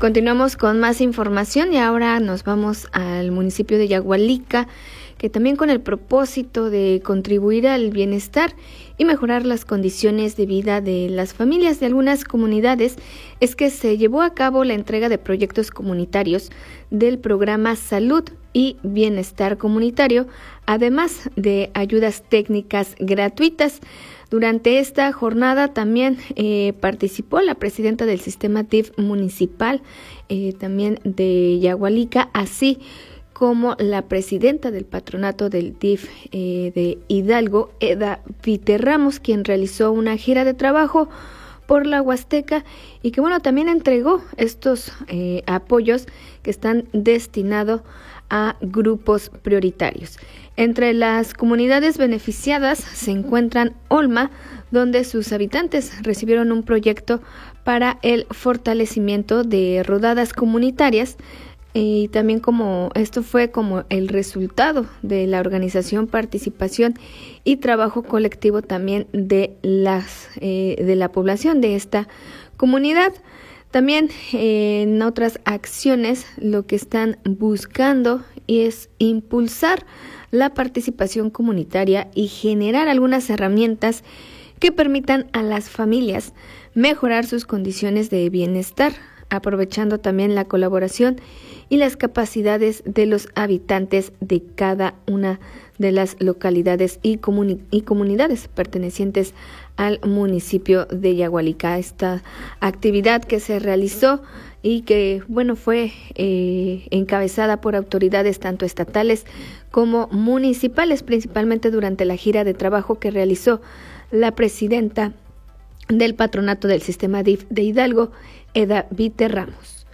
Continuamos con más información y ahora nos vamos al municipio de Yagualica, que también con el propósito de contribuir al bienestar y mejorar las condiciones de vida de las familias de algunas comunidades, es que se llevó a cabo la entrega de proyectos comunitarios del programa Salud y Bienestar Comunitario, además de ayudas técnicas gratuitas. Durante esta jornada también participó la presidenta del sistema DIF municipal, también de Yagualica, así como la presidenta del patronato del DIF de Hidalgo, Eda Viterramos, quien realizó una gira de trabajo por la Huasteca y que también entregó estos apoyos que están destinados a grupos prioritarios. Entre las comunidades beneficiadas se encuentran Olma, donde sus habitantes recibieron un proyecto para el fortalecimiento de rodadas comunitarias, y también como esto fue como el resultado de la organización, participación y trabajo colectivo también de la población de esta comunidad. También en otras acciones lo que están buscando es impulsar la participación comunitaria y generar algunas herramientas que permitan a las familias mejorar sus condiciones de bienestar, aprovechando también la colaboración y las capacidades de los habitantes de cada una de las localidades y comunidades pertenecientes al municipio de Yagualica. Esta actividad que se realizó y que fue encabezada por autoridades tanto estatales como municipales, principalmente durante la gira de trabajo que realizó la presidenta del patronato del sistema DIF de Hidalgo, Eda Viterramos.